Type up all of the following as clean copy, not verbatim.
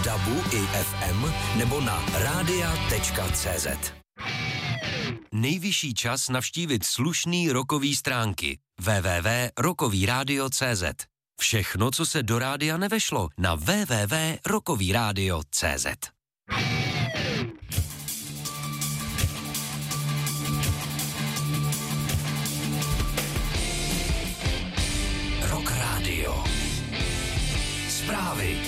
DABu i FM nebo na radia.cz. Nejvyšší čas navštívit slušný rockový stránky www.rockovyradio.cz. Všechno, co se do rádia nevešlo, na www.rockovyradio.cz. Rock Radio. Zprávy.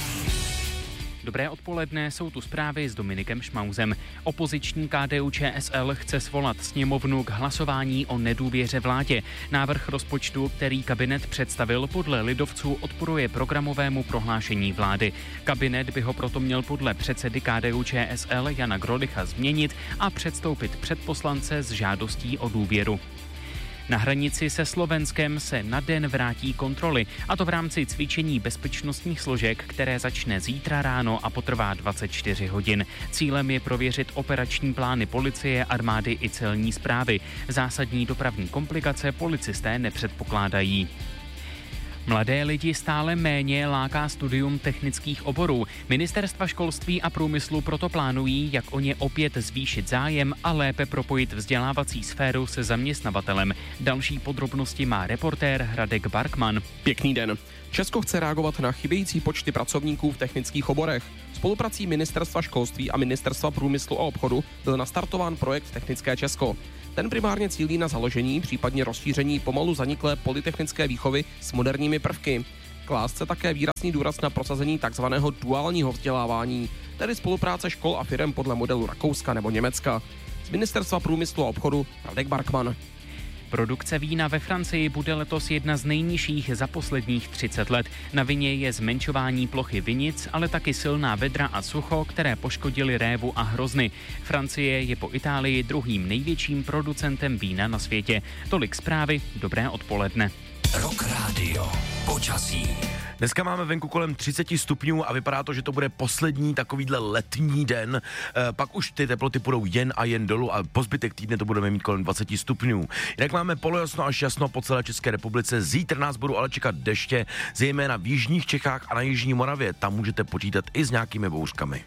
Dobré odpoledne, jsou tu zprávy s Dominikem Šmauzem. Opoziční KDU-ČSL chce svolat sněmovnu k hlasování o nedůvěře vládě. Návrh rozpočtu, který kabinet představil, podle lidovců odporuje programovému prohlášení vlády. Kabinet by ho proto měl podle předsedy KDU-ČSL Jana Grolicha změnit a předstoupit před poslance s žádostí o důvěru. Na hranici se Slovenskem se na den vrátí kontroly, a to v rámci cvičení bezpečnostních složek, které začne zítra ráno a potrvá 24 hodin. Cílem je prověřit operační plány policie, armády i celní správy. Zásadní dopravní komplikace policisté nepředpokládají. Mladé lidi stále méně láká studium technických oborů. Ministerstva školství a průmyslu proto plánují, jak o ně opět zvýšit zájem a lépe propojit vzdělávací sféru se zaměstnavatelem. Další podrobnosti má reportér Radek Barkman. Pěkný den. Česko chce reagovat na chybějící počty pracovníků v technických oborech. Spoluprací Ministerstva školství a Ministerstva průmyslu a obchodu byl nastartován projekt Technické Česko. Ten primárně cílí na založení, případně rozšíření pomalu zaniklé polytechnické výchovy s moderními prvky. Klás se také výrazný důraz na prosazení takzvaného duálního vzdělávání, tedy spolupráce škol a firem podle modelu Rakouska nebo Německa. Z Ministerstva průmyslu a obchodu Radek Barkman. Produkce vína ve Francii bude letos jedna z nejnižších za posledních 30 let. Na vině je zmenšování plochy vinic, ale taky silná vedra a sucho, které poškodily révu a hrozny. Francie je po Itálii druhým největším producentem vína na světě. Tolik zprávy, dobré odpoledne. Rock Radio. Počasí. Dneska máme venku kolem 30 stupňů a vypadá to, že to bude poslední takovýhle letní den. Pak už ty teploty půjdou jen a jen dolů a po zbytek týdne to budeme mít kolem 20 stupňů. Jinak máme polojasno až jasno po celé České republice. Zítra nás budou ale čekat deště, zejména v jižních Čechách a na jižní Moravě. Tam můžete počítat i s nějakými bouřkami.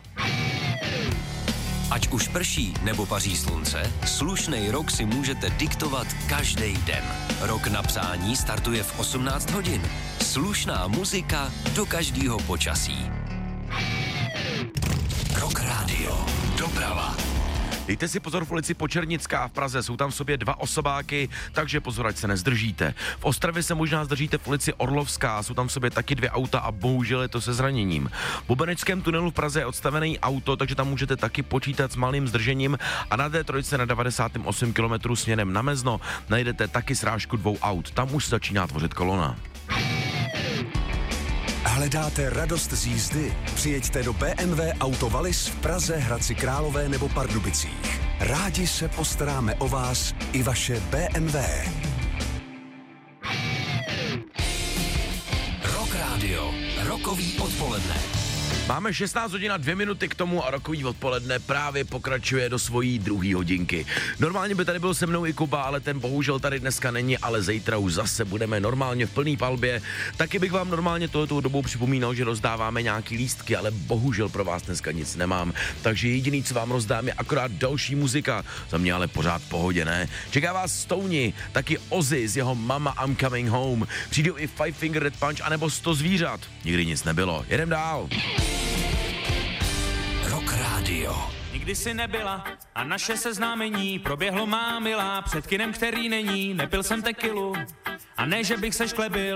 Ať už prší nebo paří slunce, slušnej rok si můžete diktovat každý den. Rok na psání startuje v 18 hodin. Slušná muzika do každého počasí. Rock Radio. Doprava. Dejte si pozor v ulici Počernická v Praze, jsou tam v sobě dva osobáky, takže pozor, ať se nezdržíte. V Ostravě se možná zdržíte v ulici Orlovská, jsou tam v sobě taky dvě auta a bohužel je to se zraněním. V Bubeneckém tunelu v Praze je odstavený auto, takže tam můžete taky počítat s malým zdržením a na D3 na 98 km směrem na Mezno najdete taky srážku dvou aut, tam už začíná tvořit kolona. Hledáte radost z jízdy? Přijeďte do BMW Auto Wallis v Praze, Hradci Králové nebo Pardubicích. Rádi se postaráme o vás i vaše BMW. Rock Radio. Rokový odpoledne. Máme 16 hodin a 2 minuty k tomu a rokový odpoledne právě pokračuje do svojí druhé hodinky. Normálně by tady byl se mnou i Kuba, ale ten bohužel tady dneska není, ale zítra už zase budeme normálně v plný palbě. Taky bych vám normálně tohoto dobou připomínal, že rozdáváme nějaký lístky, ale bohužel pro vás dneska nic nemám. Takže jediný, co vám rozdám, je akorát další muzika. Za mě ale pořád v pohodě, ne? Čeká vás Stouni, taky Ozzy z jeho Mama I'm Coming Home. Přijdou i Five Finger Death Punch anebo 100 zvířat. Nikdy nic nebylo. Jedem dál. Rock Radio. Nikdy si nebyla a naše seznámení proběhlo má milá před kinem, který není, nepil jsem tekilu a ne, že bych se šklebil,